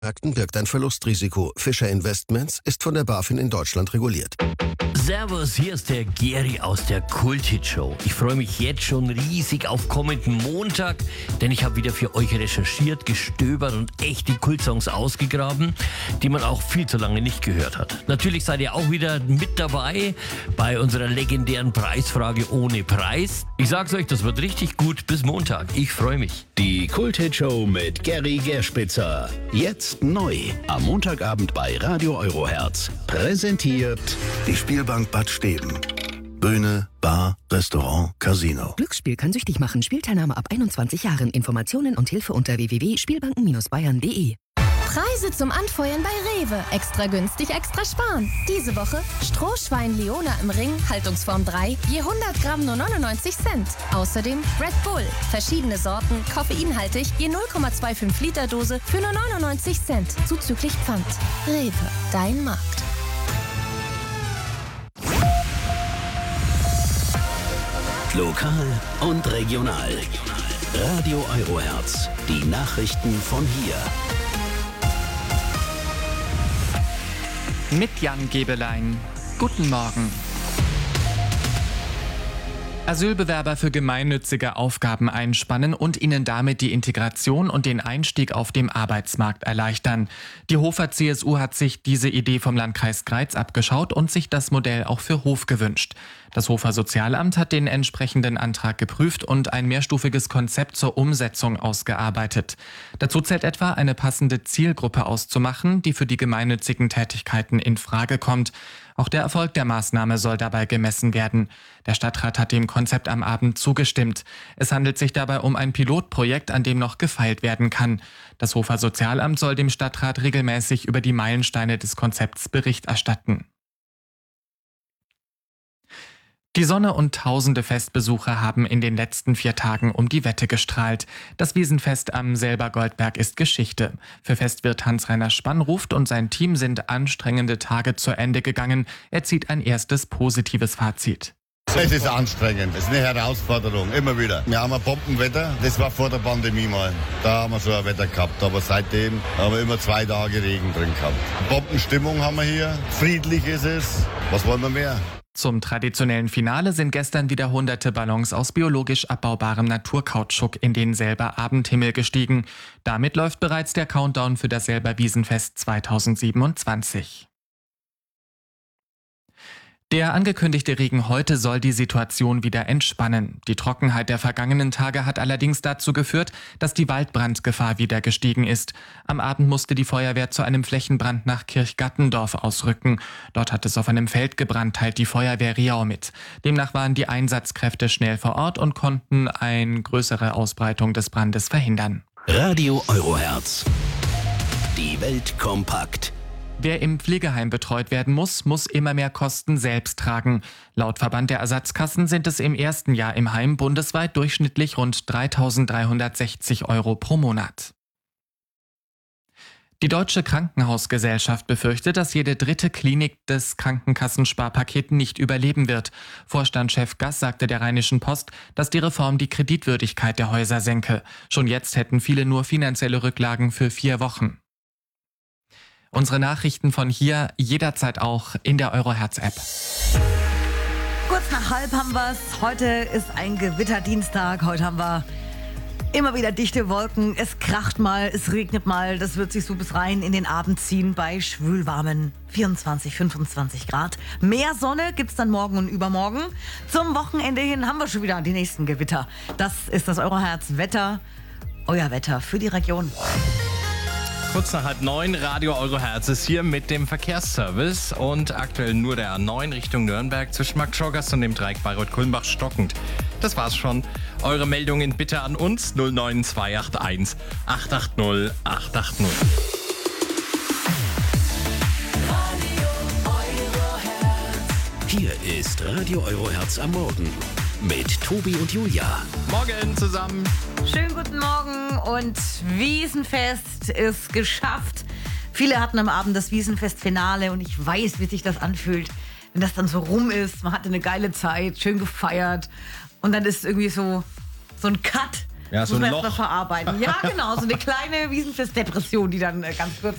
Märkten birgt ein Verlustrisiko. Fischer Investments ist von der BaFin in Deutschland reguliert. Servus, hier ist der Geri aus der Kult-Hit-Show. Ich freue mich jetzt schon riesig auf kommenden Montag, denn ich habe wieder für euch recherchiert, gestöbert und echte Kultsongs ausgegraben, die man auch viel zu lange nicht gehört hat. Natürlich seid ihr auch wieder mit dabei bei unserer legendären Preisfrage ohne Preis. Ich sag's euch, das wird richtig gut. Bis Montag. Ich freue mich. Die Kult-Hit-Show mit Geri Gerspitzer. Jetzt neu. Am Montagabend bei Radio Euroherz. Präsentiert Die Spielbank Bad Steben. Bühne, Bar, Restaurant, Casino. Glücksspiel kann süchtig machen. Spielteilnahme ab 21 Jahren. Informationen und Hilfe unter www.spielbanken-bayern.de. Preise zum Anfeuern bei Rewe. Extra günstig, extra sparen. Diese Woche Strohschwein Leona im Ring, Haltungsform 3, je 100 Gramm nur 99 Cent. Außerdem Red Bull, verschiedene Sorten, koffeinhaltig, je 0,25 Liter Dose für nur 99 Cent, zuzüglich Pfand. Rewe, dein Markt. Lokal und regional. Radio Euroherz. Die Nachrichten von hier. Mit Jan Gebelein. Guten Morgen. Asylbewerber für gemeinnützige Aufgaben einspannen und ihnen damit die Integration und den Einstieg auf dem Arbeitsmarkt erleichtern. Die Hofer CSU hat sich diese Idee vom Landkreis Greiz abgeschaut und sich das Modell auch für Hof gewünscht. Das Hofer Sozialamt hat den entsprechenden Antrag geprüft und ein mehrstufiges Konzept zur Umsetzung ausgearbeitet. Dazu zählt etwa, eine passende Zielgruppe auszumachen, die für die gemeinnützigen Tätigkeiten in Frage kommt. Auch der Erfolg der Maßnahme soll dabei gemessen werden. Der Stadtrat hat dem Konzept am Abend zugestimmt. Es handelt sich dabei um ein Pilotprojekt, an dem noch gefeilt werden kann. Das Hofer Sozialamt soll dem Stadtrat regelmäßig über die Meilensteine des Konzepts Bericht erstatten. Die Sonne und tausende Festbesucher haben in den letzten 4 Tagen um die Wette gestrahlt. Das Wiesenfest am Selber-Goldberg ist Geschichte. Für Festwirt Hans-Rainer Spannruft und sein Team sind anstrengende Tage zu Ende gegangen. Er zieht ein erstes positives Fazit. Es ist anstrengend, es ist eine Herausforderung, immer wieder. Wir haben ein Bombenwetter, das war vor der Pandemie mal. Da haben wir so ein Wetter gehabt, aber seitdem haben wir immer 2 Tage Regen drin gehabt. Bombenstimmung haben wir hier, friedlich ist es, was wollen wir mehr? Zum traditionellen Finale sind gestern wieder hunderte Ballons aus biologisch abbaubarem Naturkautschuk in den Selber Abendhimmel gestiegen. Damit läuft bereits der Countdown für das Selber Wiesenfest 2027. Der angekündigte Regen heute soll die Situation wieder entspannen. Die Trockenheit der vergangenen Tage hat allerdings dazu geführt, dass die Waldbrandgefahr wieder gestiegen ist. Am Abend musste die Feuerwehr zu einem Flächenbrand nach Kirchgattendorf ausrücken. Dort hat es auf einem Feld gebrannt, teilt die Feuerwehr Riau mit. Demnach waren die Einsatzkräfte schnell vor Ort und konnten eine größere Ausbreitung des Brandes verhindern. Radio Euroherz. Die Welt kompakt. Wer im Pflegeheim betreut werden muss, muss immer mehr Kosten selbst tragen. Laut Verband der Ersatzkassen sind es im ersten Jahr im Heim bundesweit durchschnittlich rund 3.360 € pro Monat. Die Deutsche Krankenhausgesellschaft befürchtet, dass jede dritte Klinik des Krankenkassensparpaket nicht überleben wird. Vorstandschef Gass sagte der Rheinischen Post, dass die Reform die Kreditwürdigkeit der Häuser senke. Schon jetzt hätten viele nur finanzielle Rücklagen für 4 Wochen. Unsere Nachrichten von hier jederzeit auch in der Euroherz-App. Kurz nach halb haben wir es. Heute ist ein Gewitterdienstag. Heute haben wir immer wieder dichte Wolken. Es kracht mal, es regnet mal. Das wird sich so bis rein in den Abend ziehen bei schwülwarmen 24, 25 Grad. Mehr Sonne gibt's dann morgen und übermorgen. Zum Wochenende hin haben wir schon wieder die nächsten Gewitter. Das ist das Euroherz-Wetter. Euer Wetter für die Region. Kurz nach 8:30, Radio Euroherz ist hier mit dem Verkehrsservice und aktuell nur der A9 Richtung Nürnberg zwischen Marktschorgast und dem Dreieck Bayreuth-Kulmbach stockend. Das war's schon. Eure Meldungen bitte an uns 09281 880 880. Hier ist Radio Euroherz am Morgen mit Tobi und Julia. Morgen zusammen. Schönen guten Morgen und Wiesenfest ist geschafft. Viele hatten am Abend das Wiesenfest-Finale und ich weiß, wie sich das anfühlt, wenn das dann so rum ist. Man hatte eine geile Zeit, schön gefeiert und dann ist irgendwie so ein Cut Ja, so muss ein man erst mal Loch. verarbeiten. Ja, genau, so eine kleine Wiesenfest-Depression, die dann ganz kurz